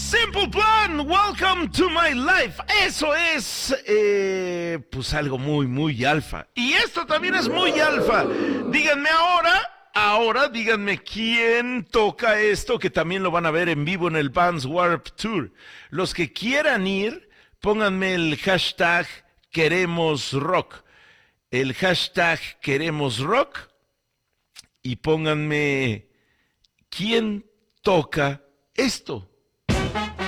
Simple Plan, welcome to my life. Eso es, pues algo muy alfa. Y esto también es muy alfa. Díganme ahora díganme quién toca esto, que también lo van a ver en vivo en el Vans Warped Tour. Los que quieran ir, pónganme el hashtag Queremos Rock. El hashtag Queremos Rock y pónganme quién toca esto.